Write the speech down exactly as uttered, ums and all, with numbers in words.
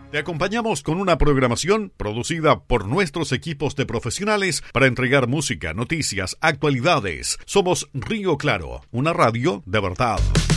Te acompañamos con una programación producida por nuestros equipos de profesionales para entregar música, noticias, actualidades. Somos Río Claro, una radio de verdad.